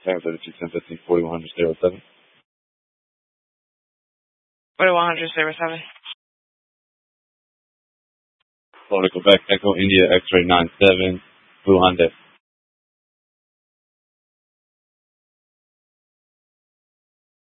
San 32, 1015, 4100, 07. 4100, 07. Florida, Quebec, Echo, India, X-ray 97, Blue Hyundai.